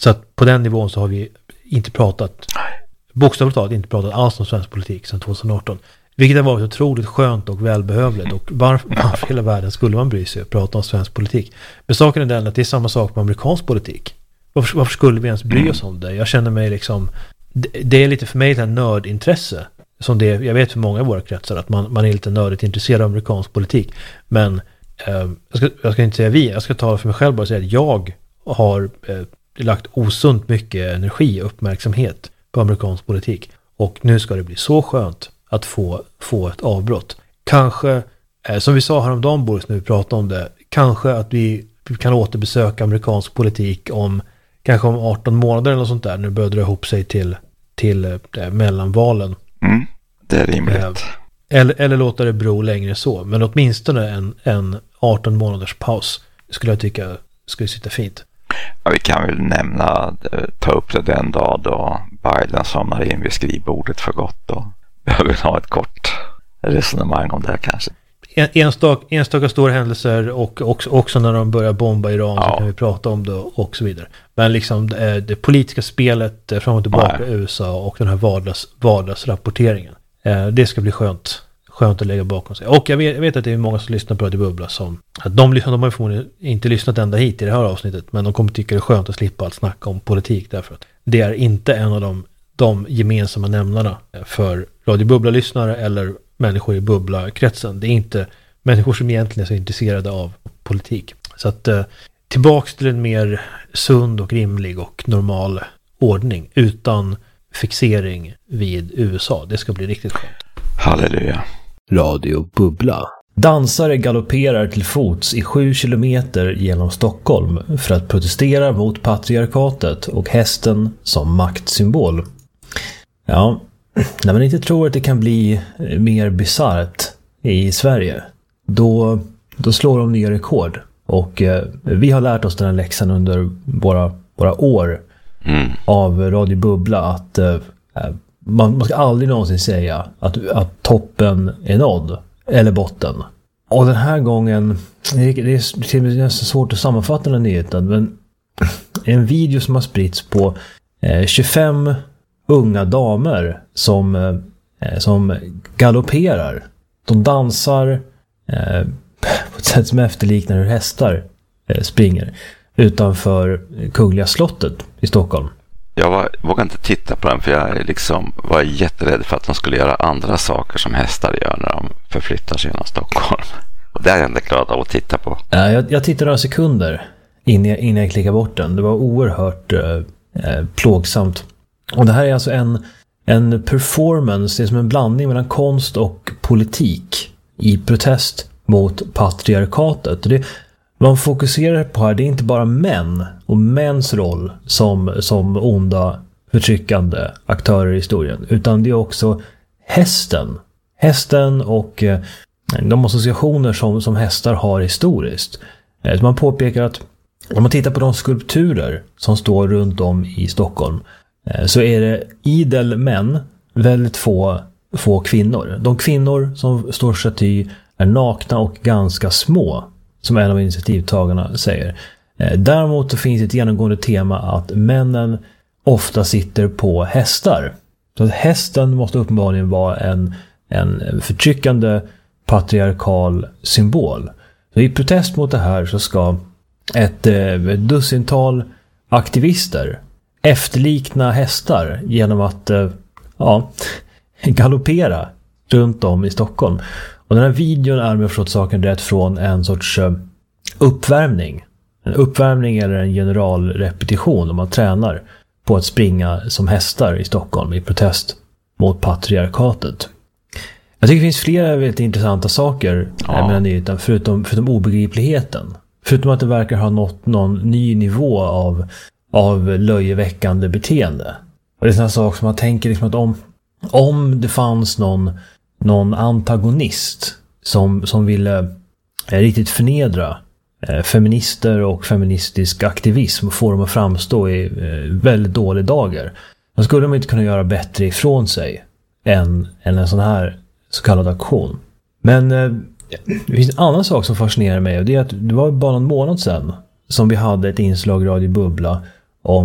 Så att på den nivån så har vi inte pratat, bokstavligt talat inte pratat alls om svensk politik sedan 2018. Vilket har varit otroligt skönt och välbehövligt. Och varför hela världen skulle man bry sig och prata om svensk politik? Men saken är den att det är samma sak med amerikansk politik. Varför skulle vi ens bry oss om det? Jag känner mig liksom, det är lite för mig ett nördintresse. Som det, jag vet för många av våra kretsar att man är lite nördigt intresserad av amerikansk politik. Men jag ska inte säga jag ska tala för mig själv och säga att jag har lagt osunt mycket energi och uppmärksamhet på amerikansk politik. Och nu ska det bli så skönt att få ett avbrott. Kanske, som vi sa häromdagen Boris när vi pratade om det, kanske att vi kan återbesöka amerikansk politik om 18 månader eller något sånt där, när det börjar dra ihop sig till mellanvalen. Det är rimligt. Eller låta det bero längre så. Men åtminstone en 18 månaders paus skulle jag tycka skulle sitta fint. Ja, vi kan väl ta upp det den dag då Biden somnar in vid skrivbordet för gott och behöver ha ett kort resonemang om det här kanske. Enstaka stora händelser och också när de börjar bomba Iran så kan vi prata om det och så vidare. Men liksom det politiska spelet fram och tillbaka i USA och den här vardagsrapporteringen. Det ska bli skönt att lägga bakom sig. Och jag vet att det är många som lyssnar på Radio Bubbla som att de har förmodligen inte lyssnat ända hit i det här avsnittet, men de kommer tycka det är skönt att slippa att snacka om politik därför att det är inte en av de gemensamma nämnarna för Radio Bubbla-lyssnare eller människor i Bubbla-kretsen. Det är inte människor som egentligen är så intresserade av politik. Så att tillbaks till en mer sund och rimlig och normal ordning utan fixering vid USA. Det ska bli riktigt skönt. Halleluja. Radio Bubbla. Dansare galopperar till fots i 7 kilometer genom Stockholm för att protestera mot patriarkatet och hästen som maktsymbol. Ja, när man inte tror att det kan bli mer bizarrt i Sverige, då slår de nya rekord. Och vi har lärt oss den här läxan under våra år av Radio Bubbla att man ska aldrig någonsin säga att toppen är nådd eller botten. Och den här gången, det är nästan svårt att sammanfatta den nyheten, men en video som har spritts på 25 unga damer som galopperar. De dansar på ett sätt som efterliknar hur hästar springer utanför Kungliga slottet i Stockholm. Jag vågade inte titta på den för jag var jätterädd för att de skulle göra andra saker som hästar gör när de förflyttar sig genom Stockholm. Och det är jag inte glad av att titta på. Jag tittade några sekunder innan jag klickade bort den. Det var oerhört plågsamt. Och det här är alltså en performance, det är som en blandning mellan konst och politik i protest mot patriarkatet. Man fokuserar på här, det är inte bara män och mäns roll som onda förtryckande aktörer i historien, utan det är också hästen och de associationer som hästar har historiskt. Man påpekar att om man tittar på de skulpturer som står runt om i Stockholm så är det idel män, väldigt få kvinnor. De kvinnor som står staty är nakna och ganska små, som en av initiativtagarna säger. Däremot så finns ett genomgående tema att männen ofta sitter på hästar. Så att hästen måste uppenbarligen vara en förtryckande patriarkal symbol. Så i protest mot det här så ska ett dussintal aktivister efterlikna hästar genom att galoppera runt om i Stockholm. Och den här videon är, om jag förstått saken rätt, från en sorts uppvärmning. En uppvärmning eller en generalrepetition om man tränar på att springa som hästar i Stockholm i protest mot patriarkatet. Jag tycker det finns flera väldigt intressanta saker med den nyheten, förutom obegripligheten. Förutom att det verkar ha nått någon ny nivå av löjeväckande beteende. Och det är sådana saker som man tänker liksom att om det fanns någon antagonist som ville riktigt förnedra feminister och feministisk aktivism och få dem att framstå i väldigt dåliga dagar, då skulle de inte kunna göra bättre ifrån sig än en sån här så kallad aktion. Men det finns en annan sak som fascinerar mig, och det är att det var bara någon månad sedan som vi hade ett inslag i Radio Bubbla